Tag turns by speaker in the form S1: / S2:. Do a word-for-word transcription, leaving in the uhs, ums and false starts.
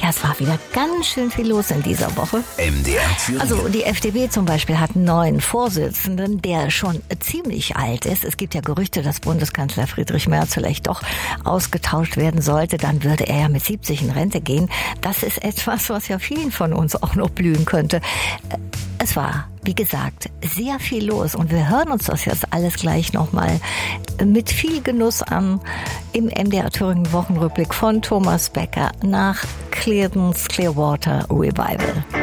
S1: es war wieder ganz schön viel los in dieser Woche.
S2: M D R Thüringen.
S1: Also die F D P zum Beispiel hat einen neuen Vorsitzenden, der schon ziemlich alt ist. Es gibt ja Gerüchte, dass Bundeskanzler Friedrich Merz vielleicht doch ausgetauscht werden sollte. Dann würde er ja mit siebzig in Rente gehen. Das ist etwas, was ja vielen von uns auch noch blühen könnte. Es war, wie gesagt, sehr viel los und wir hören uns das jetzt alles gleich nochmal mit viel Genuss an im M D R Thüringen Wochenrückblick von Thomas Becker nach Creedence Clearwater Revival.